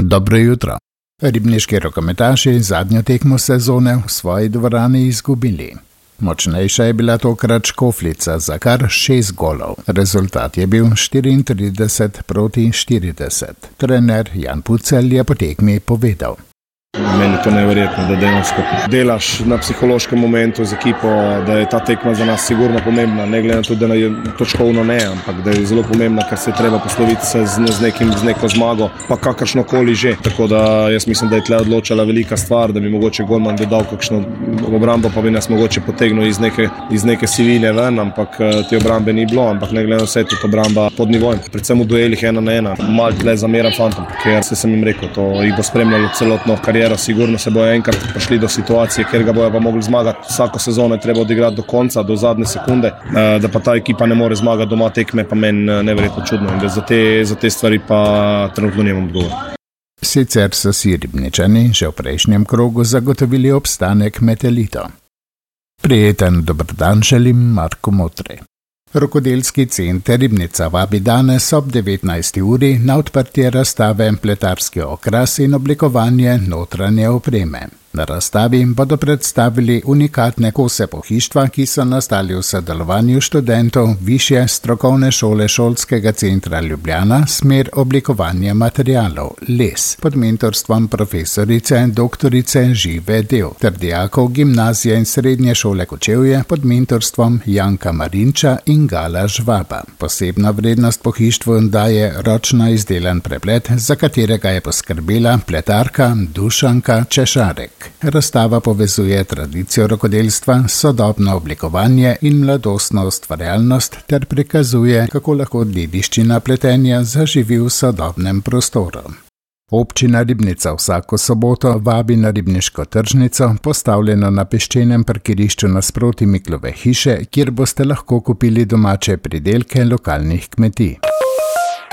Dobro jutro. Ribniški rokometaši zadnjo tekmo sezone v svoji dvorani izgubili. Močnejša je bila tokrat Škofljica za kar 6 golov. Rezultat je bil 34-40. Trener Jan Pucelj je po tekmi povedal. Meni je to neverjetno, da dejansko delaš na psihološkem momentu z ekipo, da je ta tekma za nas sigurno pomembna, ne glede na to, da je točkovno ne, ampak da je zelo pomembna, ker se je treba posloviti se z neko zmago, pa kakršnokoli že. Tako da jaz mislim, da je tle odločala velika stvar, da bi mogoče golman dodal kakšno obrambo, pa bi nas mogoče potegnil iz neke sivine ven, ampak te obrambe ni bilo, ampak ne glede na vse, tudi obramba pod nivojem. Predvsem v duelih 1 na 1. Malo tle zameram fantom, ker sem jim rekel, to jih bo spremljalo celotno kariero. Sigurno se bojo enkrat prišli do situacije, kjer ga bojo pa mogli zmagati. Vsako sezono je treba odigrati do konca, do zadnje sekunde, da pa ta ekipa ne more zmagati doma tekme, pa meni neverjetno čudno. In da za te stvari pa trenutno nimam odgovor. Sicer so si Ribničani že v prejšnjem krogu zagotovili obstanek med elito. Prijeten dober dan želim Marko Motrej. Rokodelski center Ribnica vabi danes ob 19. uri na odprtje razstave Pletarski okras in oblikovanje notranje opreme. Na razstavi bodo predstavili unikatne kose pohištva, ki so nastali v sodelovanju študentov Višje strokovne šole Šolskega centra Ljubljana, smer oblikovanja materialov, les, pod mentorstvom profesorice doktorice Žive Del, ter dijakov Gimnazije in srednje šole Kočevje pod mentorstvom Janka Marinča in Gala Žvaba. Posebna vrednost pohištvu daje ročno izdelan preplet, za katerega je poskrbela pletarka Dušanka Češarek. Razstava povezuje tradicijo rokodelstva, sodobno oblikovanje in mladostno ustvarjalnost ter prikazuje, kako lahko dediščina pletenja zaživi v sodobnem prostoru. Občina Ribnica vsako soboto vabi na ribniško tržnico, postavljeno na peščenem parkirišču nasproti Miklove hiše, kjer boste lahko kupili domače pridelke lokalnih kmetij.